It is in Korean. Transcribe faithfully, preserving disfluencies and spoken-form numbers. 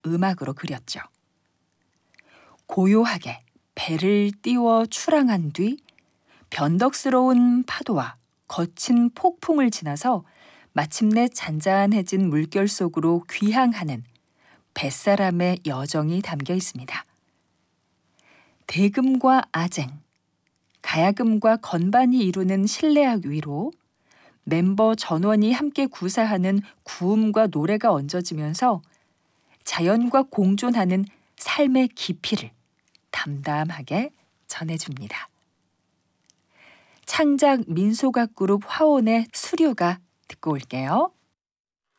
음악으로 그렸죠. 고요하게 배를 띄워 출항한 뒤 변덕스러운 파도와 거친 폭풍을 지나서 마침내 잔잔해진 물결 속으로 귀향하는 뱃사람의 여정이 담겨 있습니다. 대금과 아쟁, 가야금과 건반이 이루는 실내악 위로 멤버 전원이 함께 구사하는 구음과 노래가 얹어지면서 자연과 공존하는 삶의 깊이를 담담하게 전해줍니다. 창작 민소각 그룹 화원의 수류가 듣고 올게요.